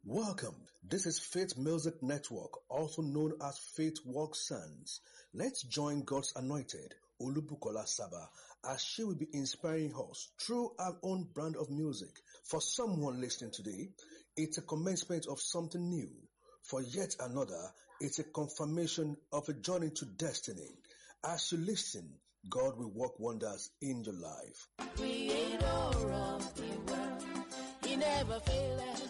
Welcome. This is Faith Music Network, also known as Faith Walk Sons. Let's join God's anointed, Olubukola Saba, as she will be inspiring us through our own brand of music. For someone listening today, it's a commencement of something new. For yet another, it's a confirmation of a journey to destiny. As you listen, God will work wonders in your life. Creator of the world, He never fails.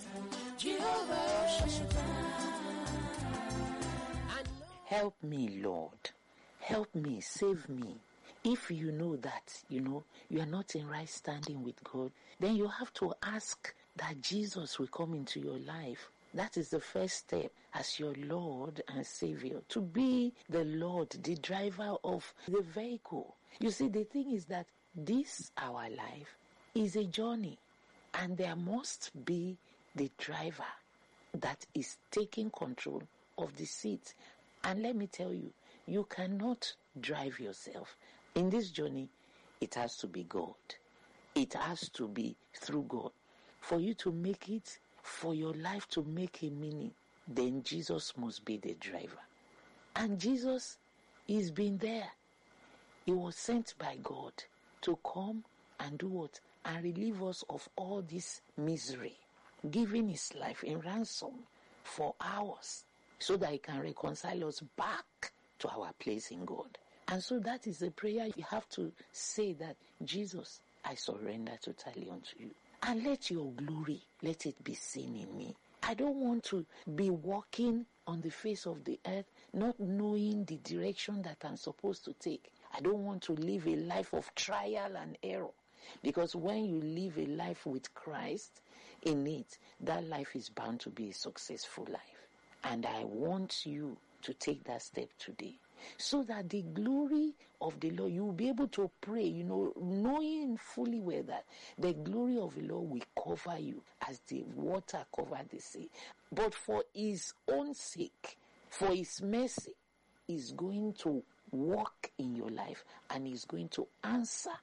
Help me, Lord. Help me, save me. If you know that, you are not in right standing with God, then you have to ask that Jesus will come into your life. That is the first step as your Lord and Savior, to be the Lord, the driver of the vehicle. You see, the thing is that this, our life, is a journey, and there must be the driver that is taking control of the seat. And let me tell you, you cannot drive yourself. In this journey, it has to be God. It has to be through God. For you to make it, for your life to make a meaning, then Jesus must be the driver. And Jesus is been there. He was sent by God to come and do what? And relieve us of all this misery, giving his life in ransom for ours, so that he can reconcile us back to our place in God. And so that is the prayer you have to say, that Jesus, I surrender totally unto you. And let your glory, let it be seen in me. I don't want to be walking on the face of the earth, not knowing the direction that I'm supposed to take. I don't want to live a life of trial and error. Because when you live a life with Christ in it, that life is bound to be a successful life. And I want you to take that step today, so that the glory of the Lord, you will be able to pray, knowing fully well that the glory of the Lord will cover you as the water covered the sea. But for his own sake, for his mercy, is going to walk in your life, and is going to answer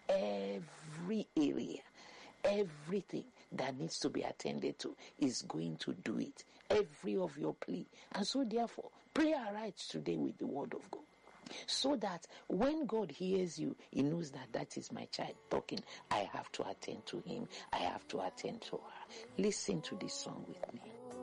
every area. Everything that needs to be attended to is going to do it. Every of your plea. And so therefore, pray aright today with the word of God, so that when God hears you, he knows that that is my child talking. I have to attend to him. I have to attend to her. Listen to this song with me.